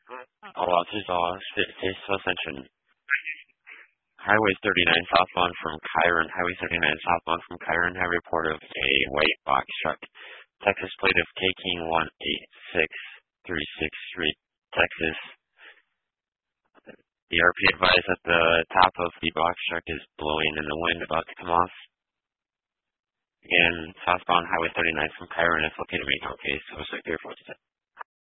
All officers, all face attention. Highway 39 southbound from Kyron. Highway 39 southbound from Kyron have report of a white box truck. Texas plate of KK 18636 Street, Texas. The RP advised that the top of the box truck is blowing and the wind about to come off. Again, southbound Highway 39 from Kyron is located in Main Case, 063427.